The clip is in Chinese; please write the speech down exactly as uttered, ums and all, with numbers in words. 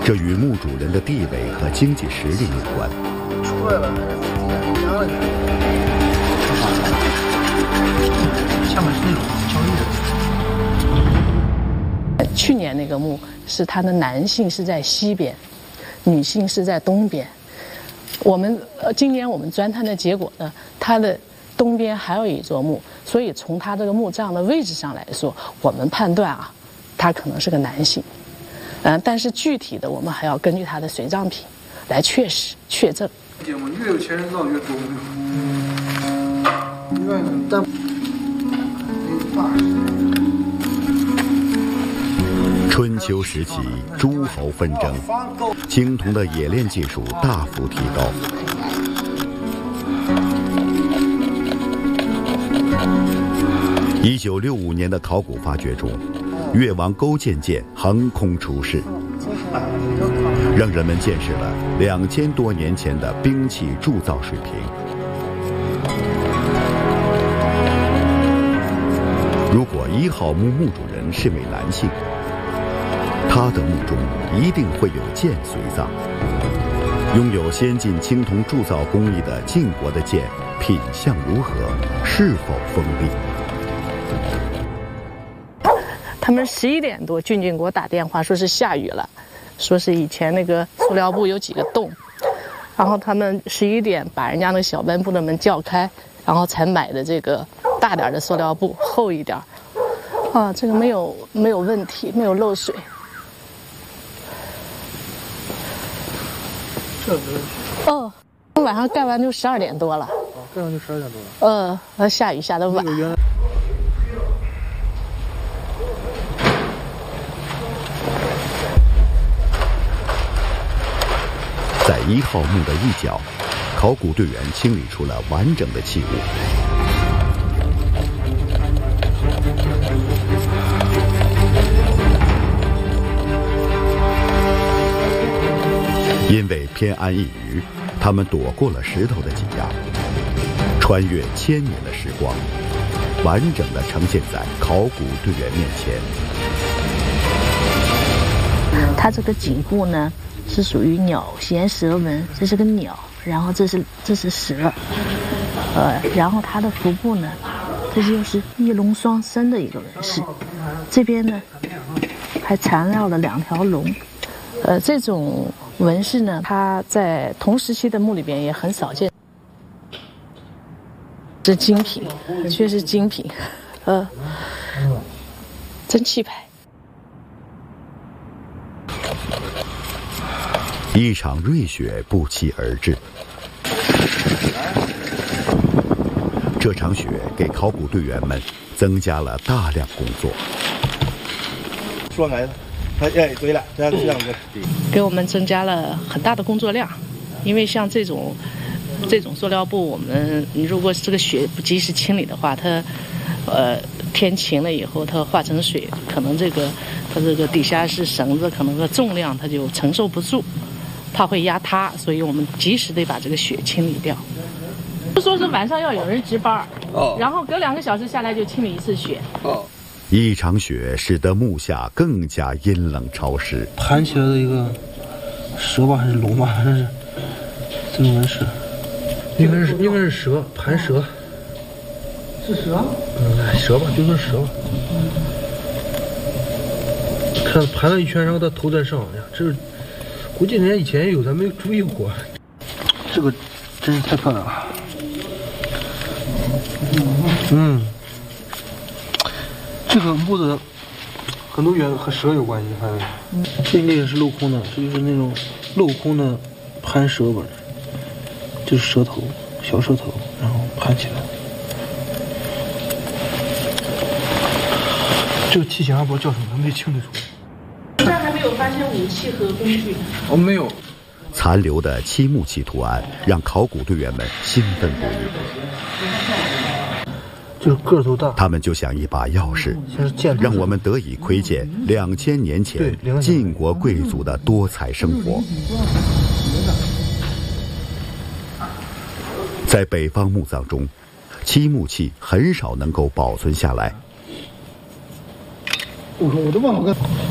这与墓主人的地位和经济实力有关。 出来了，压了你。下面是那种交易的。去年那个墓是他的男性是在西边，女性是在东边。我们呃，今年我们钻探的结果呢，它的东边还有一座墓，所以从他这个墓葬的位置上来说，我们判断啊，他可能是个男性。嗯、呃，但是具体的我们还要根据他的随葬品来确实确证。 越有钱人造越多。越但春秋时期，诸侯纷争，青铜的冶炼技术大幅提高。一九六五年的考古发掘中，越王勾践剑横空出世，让人们见识了两千多年前的兵器铸造水平。如果一号墓墓主人是位男性，他的墓中一定会有剑随葬。拥有先进青铜铸造工艺的晋国的剑品相如何？是否锋利？ 他们十一点多，俊俊给我打电话说是下雨了，说是以前那个塑料布有几个洞，然后他们十一点把人家那个小搬布的门叫开，然后才买的这个大点的塑料布，厚一点。啊，这个没有没有问题，没有漏水。 这没问题。 哦，晚上盖完就十二点多了。 哦，盖完就十二点多了。 呃，呃，下雨下的晚。 在一号墓的一角，考古队员清理出了完整的器物。因为偏安一隅，他们躲过了石头的挤压，穿越千年的时光，完整的呈现在考古队员面前。 它这个颈部呢是属于鸟衔蛇纹，这是个鸟，然后这是这是蛇，呃，然后它的腹部呢，这就是一龙双生的一个纹饰，这边呢还缠绕了两条龙， 呃，这种纹饰呢，它在同时期的墓里边也很少见，是精品，确实精品，呃，真气派。 一场瑞雪不期而至，这场雪给考古队员们增加了大量工作。 说来了，哎，对了，这样这样子， 给我们增加了很大的工作量，因为像这种这种塑料布，我们如果这个雪不及时清理的话，它呃天晴了以后，它化成水，可能这个它这个底下是绳子，可能个重量它就承受不住。它会压塌，所以我们及时得把这个雪清理掉。就说是晚上要有人值班，哦，然后隔两个小时下来就清理一次雪。 哦，一场雪使得墓下更加阴冷潮湿。 盘起来的一个蛇吧，还是龙吧，反正是这种纹饰，应该是应该是蛇，盘蛇。是蛇？嗯，蛇吧，就是蛇吧。看盘了一圈，然后它头在上，呀，这是。估计人家以前也有，咱没有注意过。这个真是太漂亮了。嗯，这个墓的很多源和蛇有关系，看这应该也是镂空的，这就是那种镂空的盘蛇纹，就是蛇头，小蛇头，然后盘起来。这个器型还不知道叫什么，没清理出来。 现在还没有发现武器和工具。 哦，没有。 残留的漆木器图案让考古队员们兴奋不已。 就是个头大， 他们就像一把钥匙，让我们得以窥见两千年前晋国贵族的多彩生活。在北方墓葬中，漆木器很少能够保存下来。 我说我都忘了。